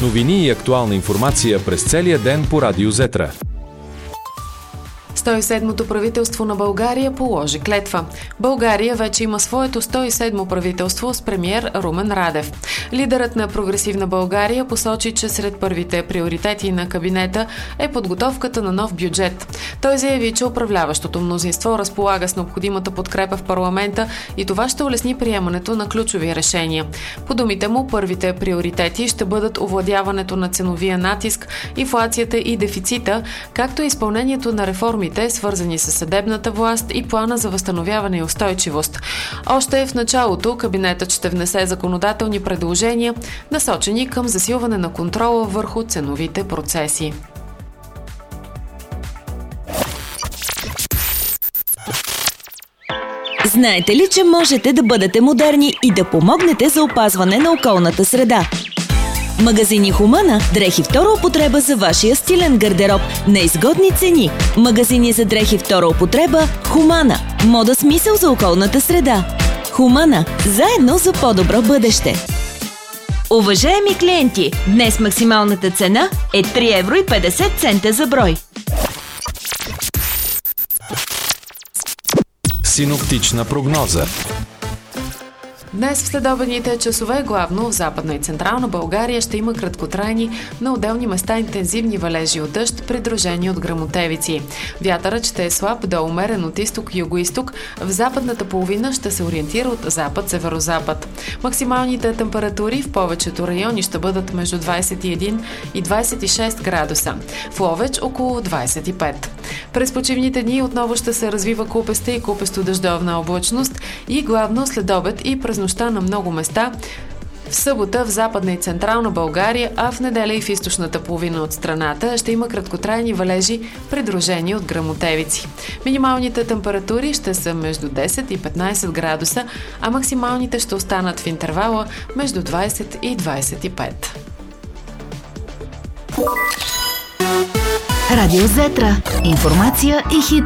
Новини и актуална информация през целия ден по Радио Зетра. 107-то правителство на България положи клетва. България вече има своето 107-мо правителство с премиер Румен Радев. Лидерът на Прогресивна България посочи, че сред първите приоритети на кабинета е подготовката на нов бюджет. Той заяви, че управляващото мнозинство разполага с необходимата подкрепа в парламента и това ще улесни приемането на ключови решения. По думите му, първите приоритети ще бъдат овладяването на ценовия натиск, инфлацията и дефицита, както и изпълнението на реформите, свързани с съдебната власт и плана за възстановяване и устойчивост. Още в началото кабинетът ще внесе законодателни предложения, насочени към засилване на контрола върху ценовите процеси. Знаете ли, че можете да бъдете модерни и да помогнете за опазване на околната среда? Магазини Хумана – дрехи втора употреба за вашия стилен гардероб на изгодни цени. Магазини за дрехи втора употреба Хумана. Мода с мисъл за околната среда. Хумана – заедно за по-добро бъдеще. Уважаеми клиенти, днес максималната цена е 3,50 евро за брой. Синоптична прогноза. Днес в следобедните часове главно в Западна и Централна България ще има краткотрайни, на отделни места интензивни валежи от дъжд, придружени от гръмотевици. Вятърът ще е слаб до умерен от изток-югоизток, в западната половина ще се ориентира от запад-северозапад. Максималните температури в повечето райони ще бъдат между 21 и 26 градуса, в Ловеч около 25. През почивните дни отново ще се развива купеста и купесто-дъждовна облачност и главно следобед и през нощта на много места. В събота в Западна и Централна България, а в неделя и в източната половина от страната ще има краткотрайни валежи, придружени от гръмотевици. Минималните температури ще са между 10 и 15 градуса, а максималните ще останат в интервала между 20 и 25. Радио Зетра. Информация и хит.